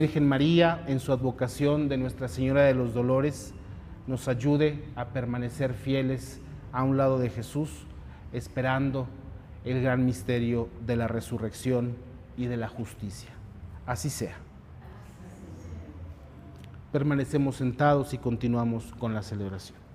Virgen María, en su advocación de Nuestra Señora de los Dolores, nos ayude a permanecer fieles a un lado de Jesús, esperando el gran misterio de la resurrección y de la justicia. Así sea. Permanecemos sentados y continuamos con la celebración.